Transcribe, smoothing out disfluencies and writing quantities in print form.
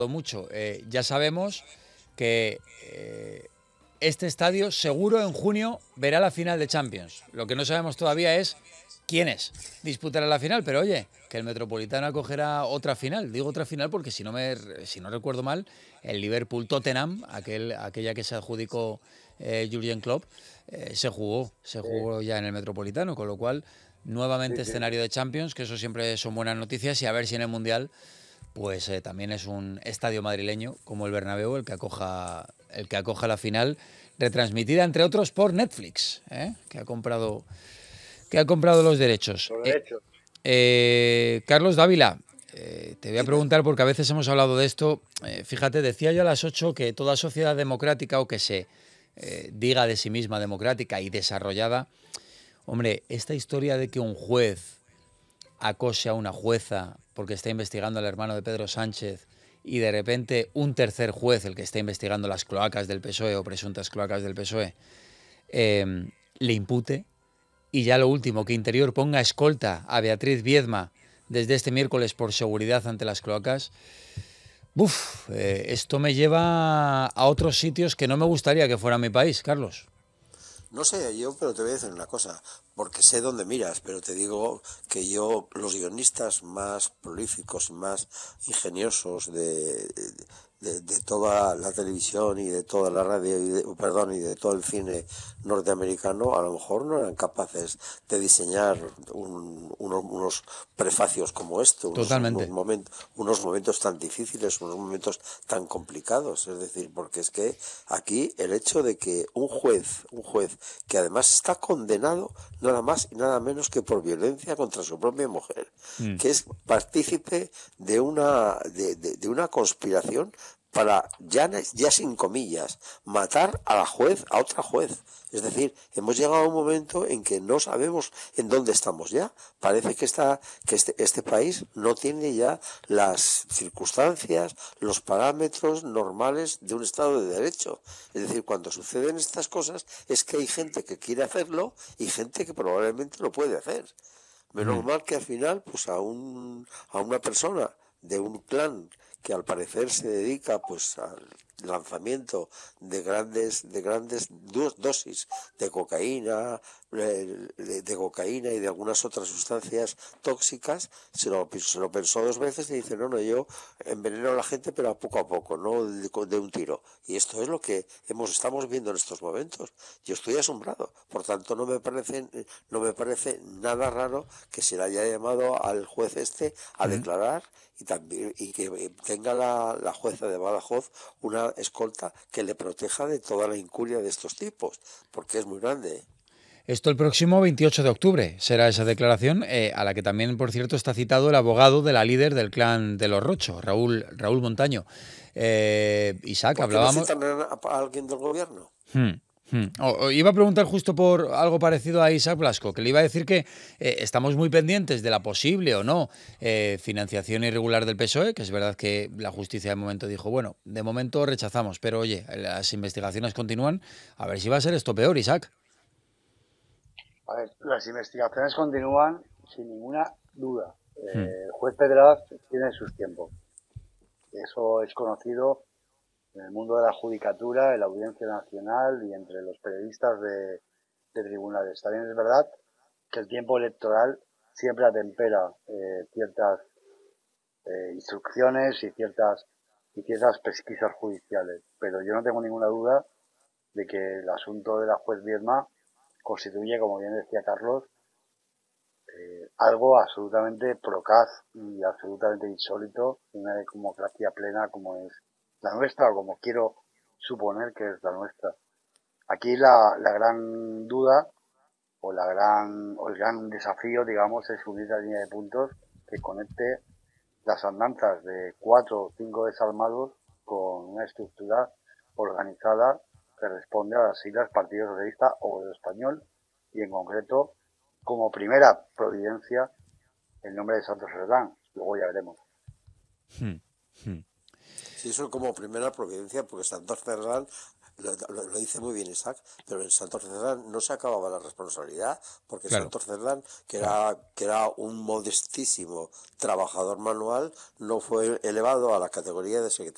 mucho. Ya sabemos que este estadio seguro en junio verá la final de Champions. Lo que no sabemos todavía es quiénes disputarán la final, pero oye, que el Metropolitano acogerá otra final. Digo otra final porque si no recuerdo mal, el Liverpool-Tottenham, aquella que se adjudicó Jürgen Klopp, se jugó ya en el Metropolitano, con lo cual nuevamente escenario de Champions, que eso siempre son buenas noticias, y a ver si en el Mundial pues también es un estadio madrileño como el Bernabéu el que acoja la final, retransmitida entre otros por Netflix, que ha comprado los derechos. Carlos Dávila, te voy a preguntar, porque a veces hemos hablado de esto. Fíjate, decía yo a las 8 que toda sociedad democrática, o que se diga de sí misma democrática y desarrollada, hombre, esta historia de que un juez acose a una jueza porque está investigando al hermano de Pedro Sánchez, y de repente un tercer juez, el que está investigando las cloacas del PSOE o presuntas cloacas del PSOE, le impute, y ya lo último, que Interior ponga escolta a Beatriz Viedma desde este miércoles por seguridad ante las cloacas. Esto me lleva a otros sitios que no me gustaría que fuera mi país, Carlos. No sé yo, pero te voy a decir una cosa, porque sé dónde miras, pero te digo que los guionistas más prolíficos y más ingeniosos de toda la televisión y de toda la radio, y de todo el cine norteamericano, a lo mejor no eran capaces de diseñar unos prefacios como este, unos momentos tan difíciles, unos momentos tan complicados. Es decir, porque es que aquí el hecho de que un juez que además está condenado nada más y nada menos que por violencia contra su propia mujer, que es partícipe de una conspiración para, ya sin comillas, matar a otra juez. Es decir, hemos llegado a un momento en que no sabemos en dónde estamos ya. Parece que este país no tiene ya las circunstancias, los parámetros normales de un Estado de Derecho. Es decir, cuando suceden estas cosas es que hay gente que quiere hacerlo y gente que probablemente lo puede hacer. Menos mal que al final, pues a una persona de un clan que al parecer se dedica pues al lanzamiento de grandes dosis de cocaína, y de algunas otras sustancias tóxicas, se lo pensó dos veces y dice, no, yo enveneno a la gente, pero a poco, no de un tiro. Y esto es lo que estamos viendo en estos momentos. Yo estoy asombrado, por tanto no me parece nada raro que se le haya llamado al juez a declarar, y que tenga la jueza de Badajoz una escolta que le proteja de toda la incuria de estos tipos, porque es muy grande. Esto el próximo 28 de octubre será esa declaración, a la que también, por cierto, está citado el abogado de la líder del clan de los Rocho, Raúl Montaño. Isaac, ¿Por qué hablábamos... no citan a alguien del gobierno? Iba a preguntar justo por algo parecido a Isaac Blasco, que le iba a decir que estamos muy pendientes de la posible o no financiación irregular del PSOE, que es verdad que la justicia de momento dijo, bueno, de momento rechazamos, pero oye, las investigaciones continúan. A ver si va a ser esto peor, Isaac. A ver, las investigaciones continúan sin ninguna duda. El juez Pedraz tiene sus tiempos. Eso es conocido en el mundo de la judicatura, en la Audiencia Nacional y entre los periodistas de tribunales. También es verdad que el tiempo electoral siempre atempera ciertas instrucciones y ciertas pesquisas judiciales. Pero yo no tengo ninguna duda de que el asunto de la juez Viedma constituye, como bien decía Carlos, algo absolutamente procaz y absolutamente insólito en una democracia plena como es la nuestra, o como quiero suponer que es la nuestra. Aquí la gran duda o el gran desafío, digamos, es unir la línea de puntos que conecte las andanzas de 4 o 5 desarmados con una estructura organizada que responde a las siglas Partido Socialista Obrero Español, y en concreto, como primera providencia, el nombre de Santos Cerdán. Luego ya veremos. Sí, eso como primera providencia, porque Santos Cerdán, lo dice muy bien Isaac, pero en Santos Cerdán no se acababa la responsabilidad, porque claro, Santos Cerdán, que era un modestísimo trabajador manual, no fue elevado a la categoría de secretario